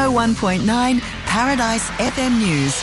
101.9 Paradise FM News.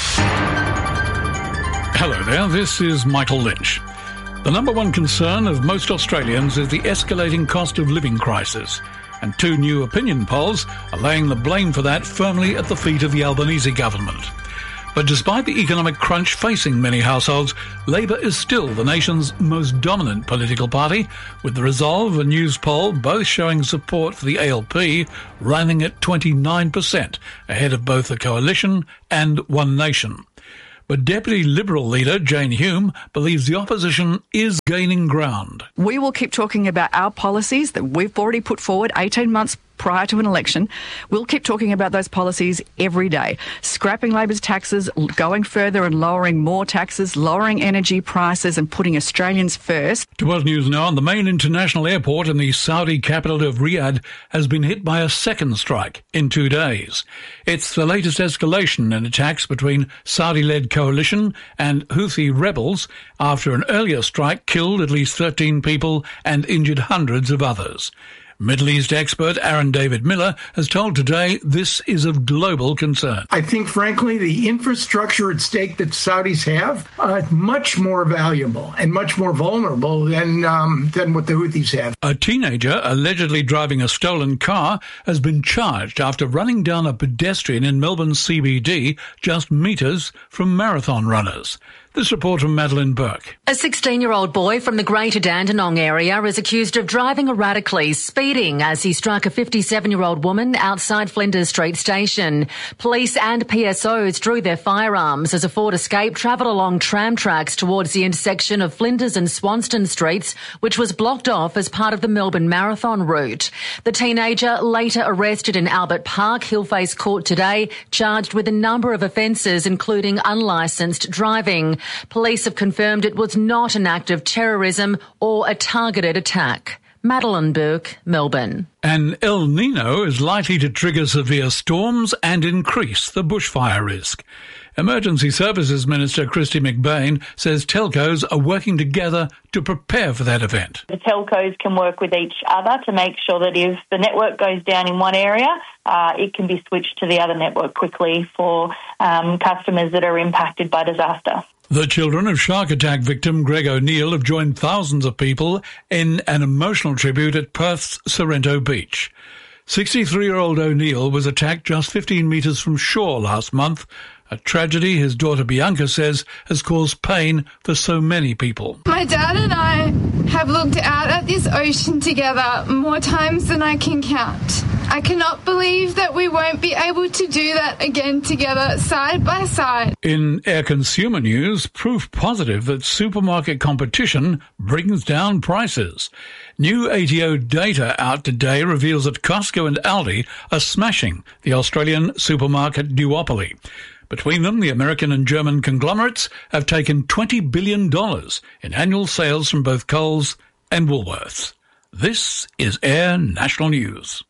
Hello there, this is Michael Lynch. The number one concern of most Australians is the escalating cost of living crisis, and two new opinion polls are laying the blame for that firmly at the feet of the Albanese government. But despite the economic crunch facing many households, Labor is still the nation's most dominant political party, with the Resolve and News poll both showing support for the ALP, running at 29%, ahead of both the Coalition and One Nation. But Deputy Liberal leader Jane Hume believes the opposition is gaining ground. We will keep talking about our policies that we've already put forward 18 months prior to an election. We'll keep talking about those policies every day. Scrapping Labor's taxes, going further and lowering more taxes, lowering energy prices and putting Australians first. To World News Now, the main international airport in the Saudi capital of Riyadh has been hit by a second strike in 2 days. It's the latest escalation in attacks between Saudi-led coalition and Houthi rebels after an earlier strike killed at least 13 people and injured hundreds of others. Middle East expert Aaron David Miller has told Today this is of global concern. I think, frankly, the infrastructure at stake that Saudis have are much more valuable and much more vulnerable than what the Houthis have. A teenager allegedly driving a stolen car has been charged after running down a pedestrian in Melbourne's CBD just metres from marathon runners. This report from Madeline Burke. A 16-year-old boy from the Greater Dandenong area is accused of driving erratically, speeding as he struck a 57-year-old woman outside Flinders Street Station. Police and PSOs drew their firearms as a Ford Escape travelled along tram tracks towards the intersection of Flinders and Swanston Streets, which was blocked off as part of the Melbourne Marathon route. The teenager, later arrested in Albert Park, he'll face court today, charged with a number of offences, including unlicensed driving. Police have confirmed it was not an act of terrorism or a targeted attack. Madeline Burke, Melbourne. An El Nino is likely to trigger severe storms and increase the bushfire risk. Emergency Services Minister Kristy McBain says telcos are working together to prepare for that event. The telcos can work with each other to make sure that if the network goes down in one area, it can be switched to the other network quickly for customers that are impacted by disaster. The children of shark attack victim Greg O'Neill have joined thousands of people in an emotional tribute at Perth's Sorrento Beach. 63-year-old O'Neill was attacked just 15 metres from shore last month, a tragedy his daughter Bianca says has caused pain for so many people. My dad and I have looked out at this ocean together more times than I can count. I cannot believe that we won't be able to do that again together, side by side. In Air Consumer News, proof positive that supermarket competition brings down prices. New ATO data out today reveals that Costco and Aldi are smashing the Australian supermarket duopoly. Between them, the American and German conglomerates have taken $20 billion in annual sales from both Coles and Woolworths. This is Air National News.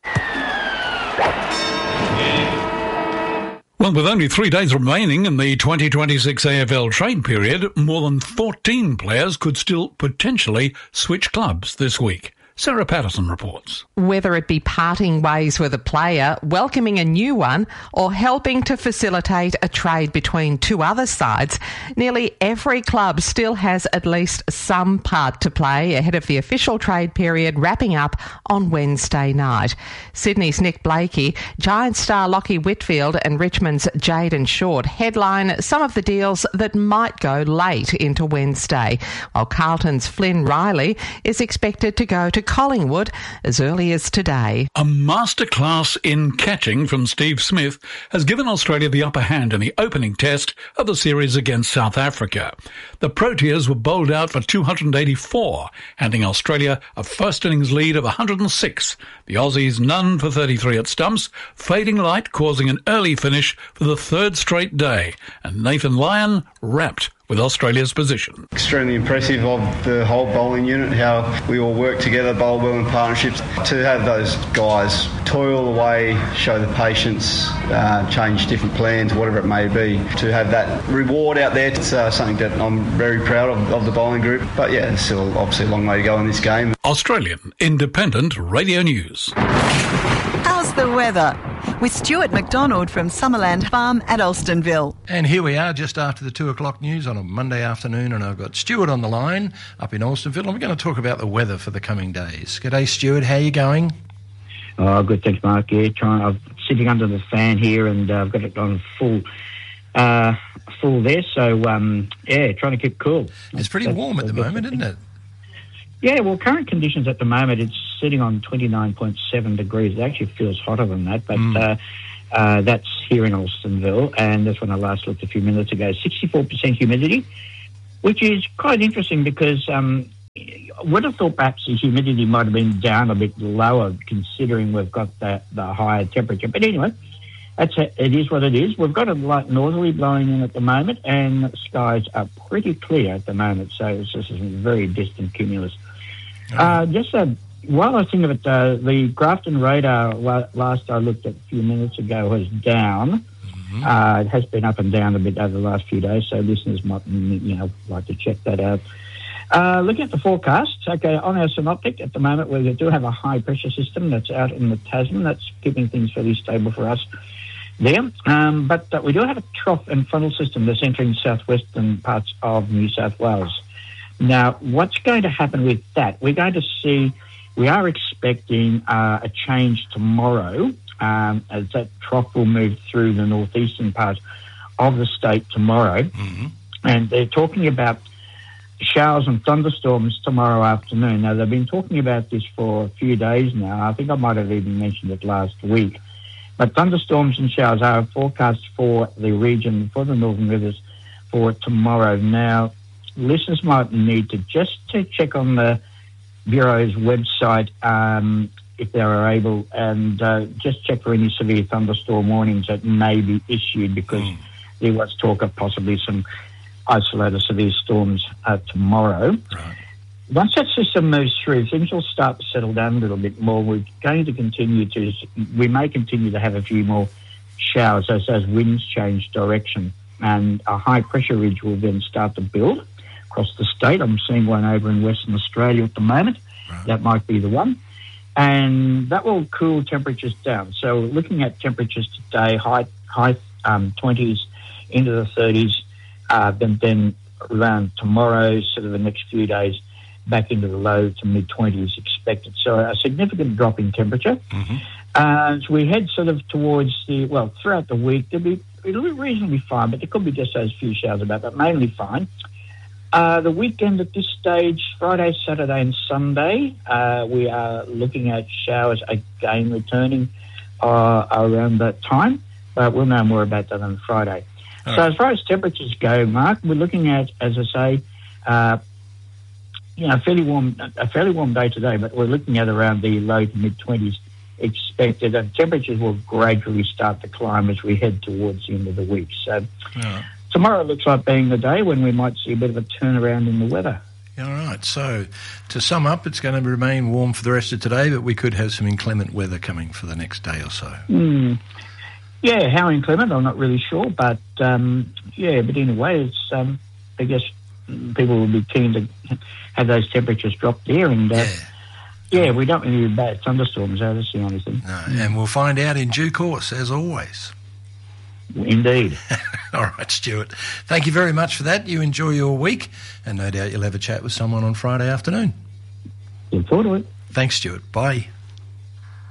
Well, with only 3 days remaining in the 2026 AFL trade period, more than 14 players could still potentially switch clubs this week. Sarah Patterson reports. Whether it be parting ways with a player, welcoming a new one, or helping to facilitate a trade between two other sides, nearly every club still has at least some part to play ahead of the official trade period wrapping up on Wednesday night. Sydney's Nick Blakey, Giants star Lockie Whitfield and Richmond's Jayden Short headline some of the deals that might go late into Wednesday, while Carlton's Flynn Riley is expected to go to Collingwood as early as today. A masterclass in catching from Steve Smith has given Australia the upper hand in the opening test of the series against South Africa. The Proteas were bowled out for 284, handing Australia a first innings lead of 106. The Aussies none for 33 at stumps, fading light causing an early finish for the third straight day, and Nathan Lyon wrapped with Australia's position. Extremely impressive of the whole bowling unit, how we all work together, bowl well in partnerships. To have those guys toil away, show the patience, change different plans, whatever it may be, to have that reward out there, it's something that I'm very proud of the bowling group. But yeah, there's still obviously a long way to go in this game. Australian Independent Radio News. How's the weather? with Stuart McDonald from Summerland Farm at Alstonville. And here we are just after the 2 o'clock news on a Monday afternoon, and I've got Stuart on the line up in Alstonville, and we're going to talk about the weather for the coming days. G'day, Stuart. How are you going? Oh, good. Thanks, Mark. Yeah, I'm sitting under the fan here, and I've got it on full there. So, trying to keep cool. It's pretty warm at the moment, isn't it? Yeah, well, current conditions at the moment, it's sitting on 29.7 degrees. It actually feels hotter than that, but that's here in Alstonville, and that's when I last looked a few minutes ago. 64% humidity, which is quite interesting because would have thought perhaps the humidity might have been down a bit lower considering we've got the higher temperature. But anyway, it is what it is. We've got a light northerly blowing in at the moment, and the skies are pretty clear at the moment, so it's just a very distant cumulus. While I was thinking of it, the Grafton radar, last I looked at a few minutes ago, was down. It has been up and down a bit over the last few days, so listeners might like to check that out. Looking at the forecast, okay, on our synoptic at the moment, we do have a high pressure system that's out in the Tasman. That's keeping things fairly stable for us there. But we do have a trough and frontal system that's entering southwestern parts of New South Wales. Now, what's going to happen with that? We are expecting a change tomorrow as that trough will move through the northeastern part of the state tomorrow. And they're talking about showers and thunderstorms tomorrow afternoon. Now, they've been talking about this for a few days now. I think I might have even mentioned it last week. But thunderstorms and showers are forecast for the region, for the Northern Rivers, for tomorrow. Now, listeners might need to check on the Bureau's website if they are able, and just check for any severe thunderstorm warnings that may be issued, because there was talk of possibly some isolated severe storms tomorrow. Right. Once that system moves through, things will start to settle down a little bit more. We may continue to have a few more showers as winds change direction, and a high pressure ridge will then start to build across the state. I'm seeing one over in Western Australia at the moment. Right. That might be the one. And that will cool temperatures down. So looking at temperatures today, high 20s into the 30s, then around tomorrow, sort of the next few days, back into the low to mid-20s expected. So a significant drop in temperature. As we head sort of towards throughout the week, it'll be reasonably fine, but there could be just those few showers about, but mainly fine. The weekend at this stage, Friday, Saturday and Sunday, we are looking at showers again returning around that time, but we'll know more about that on Friday. So as far as temperatures go, Mark, we're looking at, as I say, a fairly warm day today, but we're looking at around the low to mid-20s expected, and temperatures will gradually start to climb as we head towards the end of the week. So tomorrow looks like being the day when we might see a bit of a turnaround in the weather. All right. So to sum up, it's going to remain warm for the rest of today, but we could have some inclement weather coming for the next day or so. Yeah, how inclement, I'm not really sure, but but anyway, it's I guess people will be keen to have those temperatures drop there, and we don't really need bad thunderstorms. That's the only thing. No, and we'll find out in due course, as always. Indeed. All right, Stuart. Thank you very much for that. You enjoy your week, and no doubt you'll have a chat with someone on Friday afternoon. Look forward to it. Thanks, Stuart. Bye.